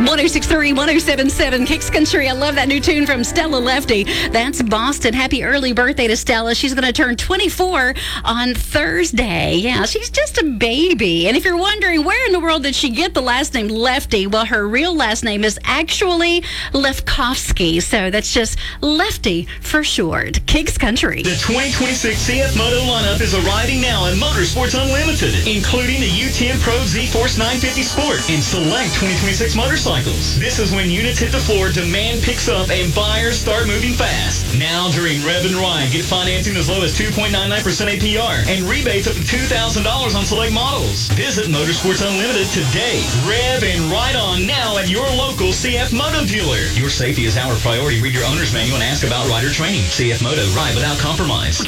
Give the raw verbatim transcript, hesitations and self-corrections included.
one oh six point three, one oh seven point seven Kicks Country. I love that new tune from Stella Lefty. That's Boston. Happy early birthday to Stella. She's going to turn twenty-four on Thursday. Yeah, she's just a baby. And if you're wondering where in the world did she get the last name Lefty, well, her real last name is actually Lefkowski. So that's just Lefty for short. Kicks Country. The twenty twenty-six C F Moto lineup is arriving now at Motorsports Unlimited, including the U ten Pro Z-Force nine fifty Sport and select twenty twenty-six motorcycles. This is when units hit the floor, demand picks up, and buyers start moving fast. Now during Rev and Ride, get financing as low as two point nine nine percent A P R and rebates up to two thousand dollars on select models. Visit Motorsports Unlimited today. Rev and Ride on now at your local C F Moto dealer. Your safety is our priority. Read your owner's manual and ask about rider training. C F Moto, ride without compromise.